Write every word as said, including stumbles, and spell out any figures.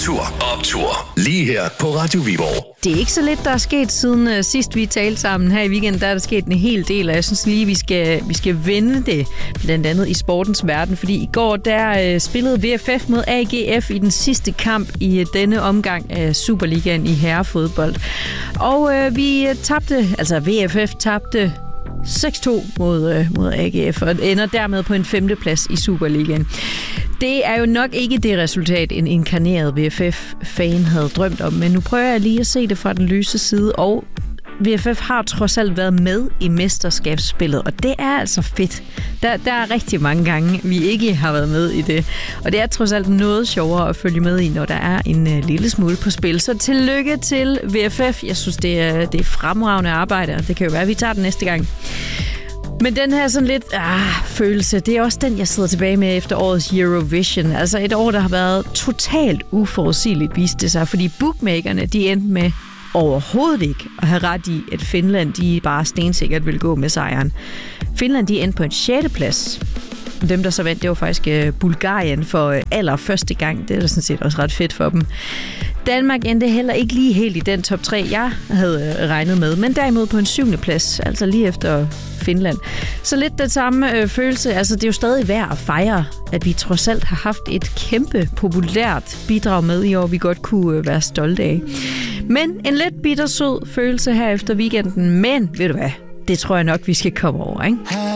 Kultur Optur. Lige her på Radio Viborg. Det er ikke så lidt, der er sket siden uh, sidst vi talte sammen her i weekenden. Der er der sket en hel del, og jeg synes lige, vi skal, vi skal vende det, blandt andet i sportens verden. Fordi i går, der uh, spillede V F F mod A G F i den sidste kamp i uh, denne omgang af Superligaen i herrefodbold. Og uh, vi uh, tabte, altså V F F tabte seks to mod, øh, mod A G F og ender dermed på en femteplads i Superligaen. Det er jo nok ikke det resultat, en inkarneret V F F-fan havde drømt om, men nu prøver jeg lige at se det fra den lyse side, og V F F har trods alt været med i mesterskabsspillet, og det er altså fedt. Der, der er rigtig mange gange, vi ikke har været med i det, og det er trods alt noget sjovere at følge med i, når der er en uh, lille smule på spil. Så tillykke til V F F. Jeg synes, det er, det er fremragende arbejde, og det kan jo være, at vi tager det næste gang. Men den her sådan lidt ah, følelse, det er også den, jeg sidder tilbage med efter årets Eurovision. Altså et år, der har været totalt uforudsigeligt, viste det sig, fordi bookmakerne, de endte med overhovedet ikke at have ret i, at Finland, de bare stensikkert ville gå med sejren. Finland, de endte på en sjette plads. Dem, der så vandt, det var faktisk Bulgarien for allerførste gang. Det er da sådan set også ret fedt for dem. Danmark endte heller ikke lige helt i den top tre, jeg havde regnet med, men derimod på en syvende plads, altså lige efter Finland. Så lidt den samme øh, følelse. Altså, det er jo stadig værd at fejre, at vi trods alt har haft et kæmpe populært bidrag med i år, vi godt kunne øh, være stolte af. Men en lidt bittersød følelse her efter weekenden. Men ved du hvad? Det tror jeg nok, vi skal komme over, ikke?